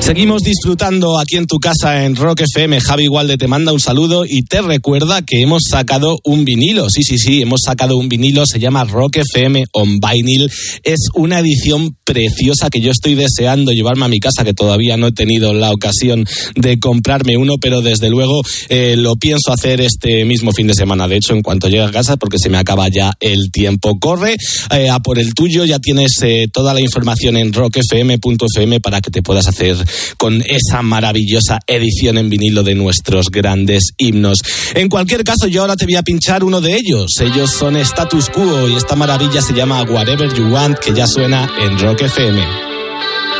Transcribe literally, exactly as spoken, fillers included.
Seguimos disfrutando aquí en tu casa en Rock F M. Javi Walde te manda un saludo y te recuerda que hemos sacado un vinilo. Sí, sí, sí, hemos sacado un vinilo, se llama Rock F M on Vinyl. Es una edición preciosa que yo estoy deseando llevarme a mi casa, que todavía no he tenido la ocasión de comprarme uno, pero desde luego eh, lo pienso hacer este mismo fin de semana. De hecho, en cuanto llegue a casa, porque se me acaba ya el tiempo. Corre eh, a por el tuyo, ya tienes eh, toda la información en rock f m punto f m para que te puedas hacer con esa maravillosa edición en vinilo de nuestros grandes himnos. En cualquier caso, yo ahora te voy a pinchar uno de ellos. Ellos son Status Quo y esta maravilla se llama Whatever You Want, que ya suena en Rock F M.